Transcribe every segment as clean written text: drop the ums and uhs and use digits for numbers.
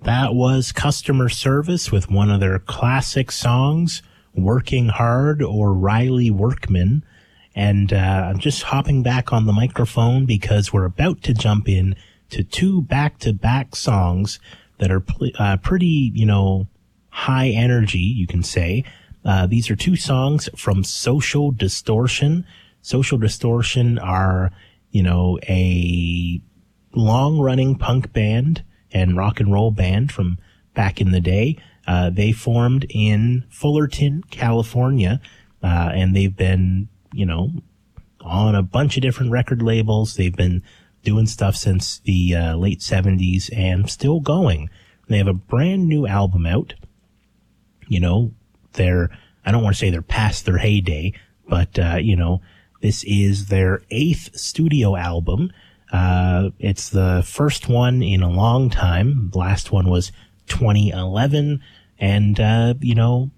That was Customer Service with one of their classic songs, Working Hard or Riley Workman. And I'm just hopping back on the microphone because we're about to jump in to two back-to-back songs that are pretty, high energy, you can say. These are two songs from Social Distortion. Social Distortion are, a long-running punk band and rock and roll band from back in the day. They formed in Fullerton, California, and they've been, on a bunch of different record labels. They've been doing stuff since the late 70s and still going. They have a brand new album out. I don't want to say they're past their heyday, but, this is their 8th studio album. It's the first one in a long time. The last one was 2011. And, they're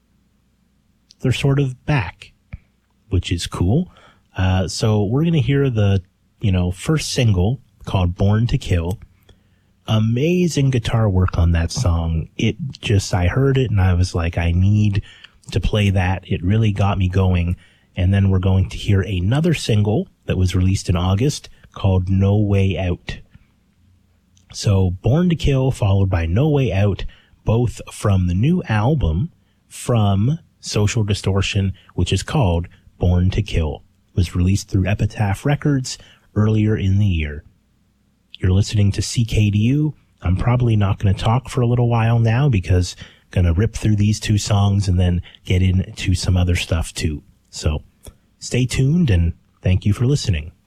sort of back, which is cool. So we're going to hear the, first single called Born to Kill. Amazing guitar work on that song. I heard it and I was like, I need to play that. It really got me going. And then we're going to hear another single that was released in August called No Way Out. So Born to Kill followed by No Way Out, both from the new album from Social Distortion, which is called Born to Kill. It was released through Epitaph Records earlier in the year. You're listening to CKDU. I'm probably not going to talk for a little while now because I'm going to rip through these two songs and then get into some other stuff too. So stay tuned and thank you for listening.